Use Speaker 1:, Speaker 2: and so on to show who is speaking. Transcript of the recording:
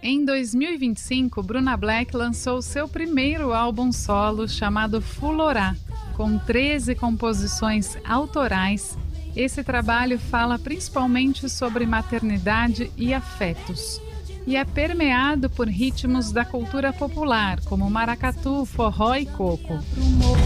Speaker 1: Em 2025, Bruna Black lançou seu primeiro álbum solo chamado Fulorá, com 13 composições autorais. Esse trabalho fala principalmente sobre maternidade e afetos. E é permeado por ritmos da cultura popular, como maracatu, forró e coco.